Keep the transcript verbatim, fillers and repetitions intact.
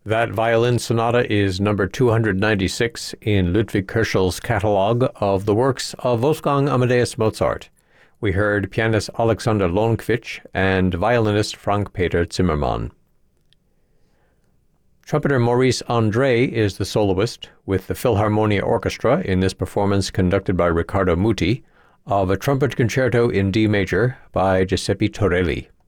That violin sonata is number two hundred ninety-six in Ludwig Köchel's catalogue of the works of Wolfgang Amadeus Mozart. We heard pianist Alexander Lonkwitsch and violinist Frank Peter Zimmermann. Trumpeter Maurice André is the soloist, with the Philharmonia Orchestra in this performance conducted by Riccardo Muti, of a trumpet concerto in D major by Giuseppe Torelli.